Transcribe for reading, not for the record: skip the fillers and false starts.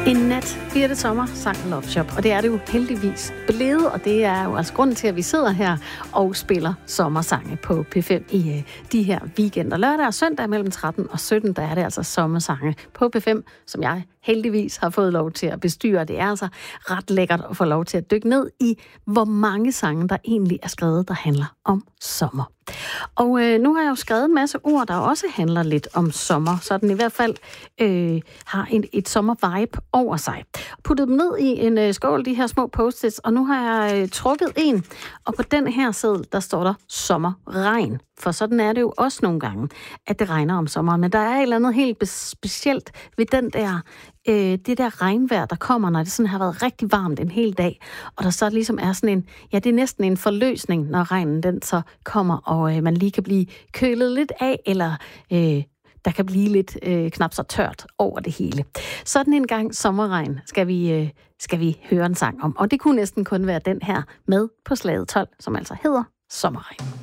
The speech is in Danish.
En nat bliver det sommer, sang Love Shop, og det er det jo heldigvis blevet, og det er jo altså grunden til, at vi sidder her og spiller sommersange på P5 i de her weekender. Lørdag og søndag mellem 13 og 17, der er det altså sommersange på P5, som jeg heldigvis har fået lov til at bestyre. Det er altså ret lækkert at få lov til at dykke ned i, hvor mange sange, der egentlig er skrevet, der handler om sommer. Og nu har jeg jo skrevet en masse ord, der også handler lidt om sommer, så den i hvert fald har et sommervibe over sig. Puttet dem ned i en skål, de her små post-its, og nu har jeg trukket en, og på den her seddel, der står der sommerregn. For sådan er det jo også nogle gange, at det regner om sommeren. Men der er et eller andet helt specielt ved det der regnvejr, der kommer, når det sådan har været rigtig varmt en hel dag. Og der så ligesom er sådan en, ja, det er næsten en forløsning, når regnen den så kommer, og man lige kan blive kølet lidt af, eller der kan blive lidt knap så tørt over det hele. Sådan en gang sommerregn skal vi høre en sang om. Og det kunne næsten kun være den her med på slaget 12, som altså hedder Sommerregn.